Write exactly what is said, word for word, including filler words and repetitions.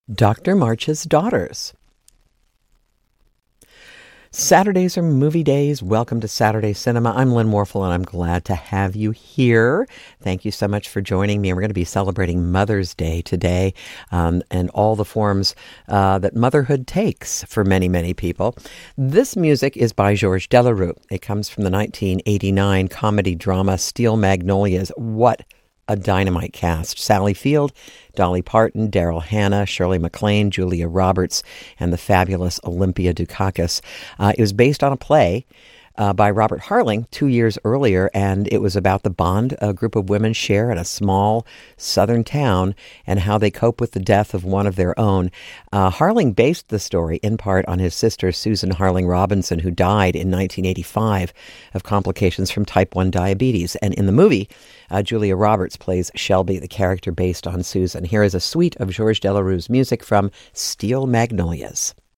Doctor March's Daughters. Saturdays are movie days. Welcome to Saturday Cinema. I'm Lynn Warfel, and I'm glad to have you here. Thank you so much for joining me. We're going to be celebrating Mother's Day today, um, and all the forms uh, that motherhood takes for many, many people. This music is by Georges Delerue. It comes from the nineteen eighty-nine comedy drama Steel Magnolias. What a dynamite cast. Sally Field, Dolly Parton, Daryl Hannah, Shirley MacLaine, Julia Roberts, and the fabulous Olympia Dukakis. Uh, it was based on a play uh, by Robert Harling two years earlier, and it was about the bond a group of women share in a small southern town and how they cope with the death of one of their own. Uh, Harling based the story in part on his sister Susan Harling Robinson, who died in nineteen eighty-five of complications from type one diabetes. And in the movie, Uh, Julia Roberts plays Shelby, the character based on Susan. Here is a suite of Georges Delerue's music from Steel Magnolias.